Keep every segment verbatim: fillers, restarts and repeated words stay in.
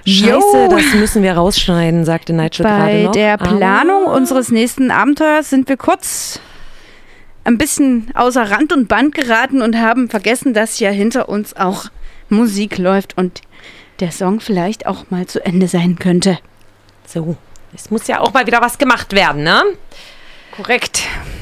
Scheiße, Jo. das müssen wir rausschneiden, sagte Nigel gerade noch. Bei der Planung ah. unseres nächsten Abenteuers sind wir kurz ein bisschen außer Rand und Band geraten und haben vergessen, dass hier hinter uns auch Musik läuft und der Song vielleicht auch mal zu Ende sein könnte. So, es muss ja auch mal wieder was gemacht werden, ne? Korrekt.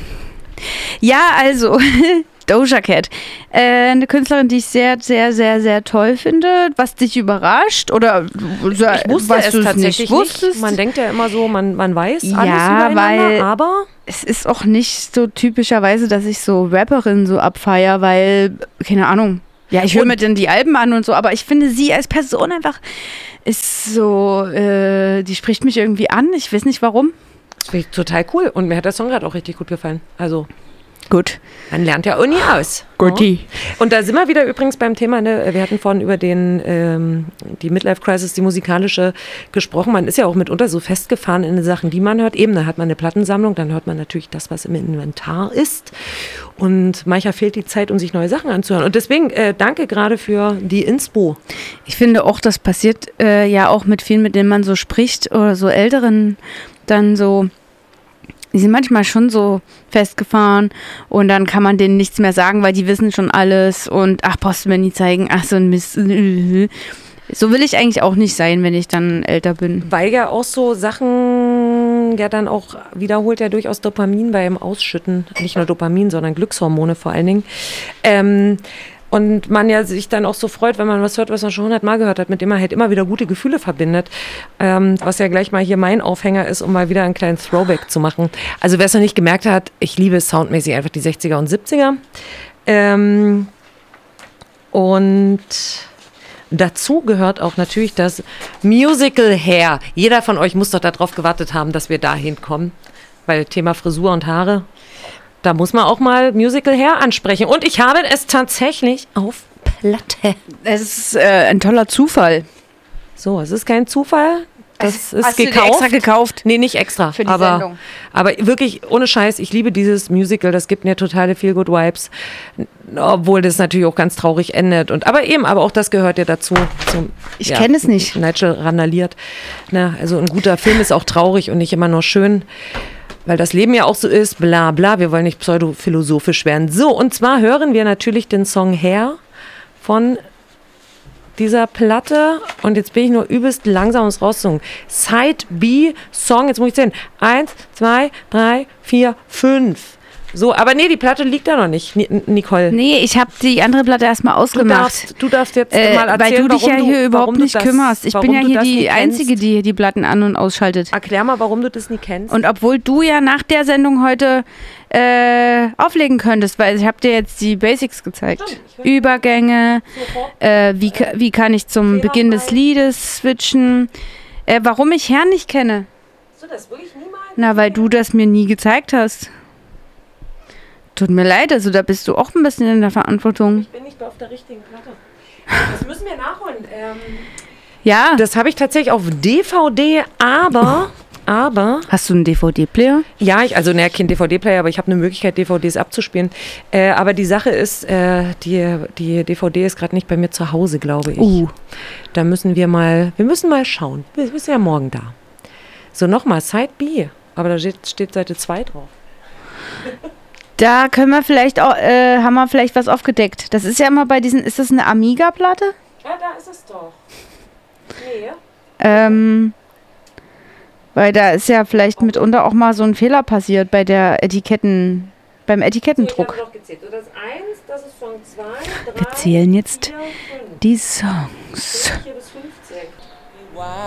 Ja, also, Doja Cat. Äh, eine Künstlerin, die ich sehr, sehr, sehr, sehr toll finde. Was dich überrascht? Oder Ich wusste was es du tatsächlich nicht wusstest? nicht. Man denkt ja immer so, man, man weiß alles Ja, übereinander, weil aber... es ist auch nicht so typischerweise, dass ich so Rapperinnen so abfeier, weil, keine Ahnung, ja, ich höre mir dann die Alben an und so, aber ich finde sie als Person einfach ist so, äh, die spricht mich irgendwie an, ich weiß nicht warum. Das finde ich total cool und mir hat der Song gerade auch richtig gut gefallen. Also, Gut. man lernt ja auch nie aus. Guti. Und da sind wir wieder übrigens beim Thema, ne? Wir hatten vorhin über den, ähm, die Midlife Crisis, die musikalische, gesprochen. Man ist ja auch mitunter so festgefahren in den Sachen, die man hört. Eben, da hat man eine Plattensammlung, dann hört man natürlich das, was im Inventar ist. Und mancher fehlt die Zeit, um sich neue Sachen anzuhören. Und deswegen äh, danke gerade für die Inspo. Ich finde auch, das passiert äh, ja auch mit vielen, mit denen man so spricht oder so Älteren dann so. Die sind manchmal schon so festgefahren und dann kann man denen nichts mehr sagen, weil die wissen schon alles und ach, brauchst du mir nie zeigen, ach so ein Mist. So will ich eigentlich auch nicht sein, wenn ich dann älter bin. Weil ja auch so Sachen, ja dann auch wiederholt ja durchaus Dopamin beim Ausschütten, nicht nur Dopamin, sondern Glückshormone vor allen Dingen. Ähm, Und man ja sich dann auch so freut, wenn man was hört, was man schon hundertmal gehört hat, mit dem man halt immer wieder gute Gefühle verbindet. Ähm, was ja gleich mal hier mein Aufhänger ist, um mal wieder einen kleinen Throwback zu machen. Also wer es noch nicht gemerkt hat, ich liebe soundmäßig einfach die sechziger und siebziger. Ähm, und dazu gehört auch natürlich das Musical Hair. Jeder von euch muss doch darauf gewartet haben, dass wir dahin kommen. Weil Thema Frisur und Haare... Da muss man auch mal Musical Hair ansprechen. Und ich habe es tatsächlich auf Platte. Es ist äh, ein toller Zufall. So, es ist kein Zufall. Das ist Hast gekauft. du dir extra gekauft? Nee, nicht extra. Für die aber, Sendung. aber wirklich, ohne Scheiß, ich liebe dieses Musical. Das gibt mir totale Feel-Good-Vibes. Obwohl das natürlich auch ganz traurig endet. Und, aber eben, aber auch das gehört ja dazu. Zum, Ich ja, kenne es nicht. Nigel randaliert. Na, also ein guter Film ist auch traurig und nicht immer nur schön. Weil das Leben ja auch so ist, bla bla, wir wollen nicht pseudophilosophisch werden. So, und zwar hören wir natürlich den Song Hair von dieser Platte. Und jetzt bin ich nur übelst langsam ums Rauszoomen. Side B Song, jetzt muss ich zählen. Eins, zwei, drei, vier, fünf. So, aber nee, die Platte liegt da noch nicht, Ni- Nicole. Nee, ich habe die andere Platte erstmal Du ausgemacht. darfst, du darfst jetzt Äh, mal erzählen, weil du dich warum ja hier du, überhaupt warum du nicht das, kümmerst. Ich bin warum ja du hier das nie die kennst. Einzige, die hier die Platten an- und ausschaltet. Erklär mal, warum du das nie kennst. Und obwohl du ja nach der Sendung heute äh, auflegen könntest, weil ich habe dir jetzt die Basics gezeigt. Stimmt, ich will- Übergänge, äh, wie, ka- wie kann ich zum Fehlerfrei. Beginn des Liedes switchen. Äh, warum ich Herrn nicht kenne? So, das will ich niemals. Na, weil du das mir nie gezeigt hast. Tut mir leid, also da bist du auch ein bisschen in der Verantwortung. Ich bin nicht mehr auf der richtigen Platte. Das müssen wir nachholen. Ähm, Ja. das habe ich tatsächlich auf D V D, aber, aber, Hast du einen D V D-Player? ja, ich, also naja, kein D V D-Player, aber ich habe eine Möglichkeit, D V Ds abzuspielen. Äh, aber die Sache ist, äh, die, die D V D ist gerade nicht bei mir zu Hause, glaube ich. Uh. Da müssen wir mal, wir müssen mal schauen. Wir sind ja morgen da. So, nochmal, Side B. Aber da steht, steht Seite zwei drauf. Da können wir vielleicht auch, äh, haben wir vielleicht was aufgedeckt. Das ist ja immer bei diesen, ist das eine Amiga-Platte? Ja, da ist es doch. Nee. Ähm, weil da ist ja vielleicht mitunter auch mal so ein Fehler passiert bei der Etiketten, beim Etikettendruck. So, ich habe noch gezählt. So, das eins, das ist Song zwei, drei, Wir zählen jetzt vier, fünf. die Songs. vier bis fünfzehn.